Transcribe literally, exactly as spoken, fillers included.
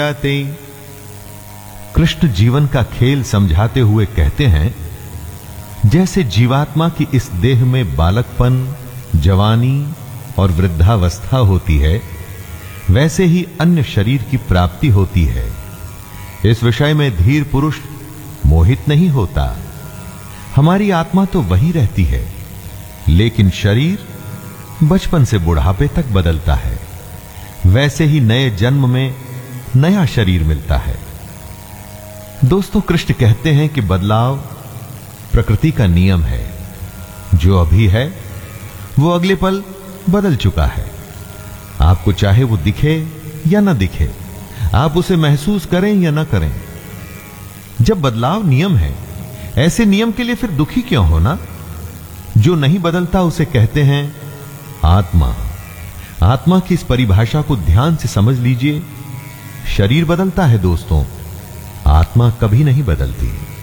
कृष्ण जीवन का खेल समझाते हुए कहते हैं, जैसे जीवात्मा की इस देह में बालकपन, जवानी और वृद्धावस्था होती है, वैसे ही अन्य शरीर की प्राप्ति होती है। इस विषय में धीर पुरुष मोहित नहीं होता। हमारी आत्मा तो वही रहती है, लेकिन शरीर बचपन से बुढ़ापे तक बदलता है। वैसे ही नए जन्म में नया शरीर मिलता है। दोस्तों, कृष्ण कहते हैं कि बदलाव प्रकृति का नियम है। जो अभी है वो अगले पल बदल चुका है। आपको चाहे वो दिखे या ना दिखे, आप उसे महसूस करें या ना करें। जब बदलाव नियम है, ऐसे नियम के लिए फिर दुखी क्यों होना? जो नहीं बदलता उसे कहते हैं आत्मा। आत्मा की इस परिभाषा को ध्यान से समझ लीजिए। शरीर बदलता है दोस्तों, आत्मा कभी नहीं बदलती।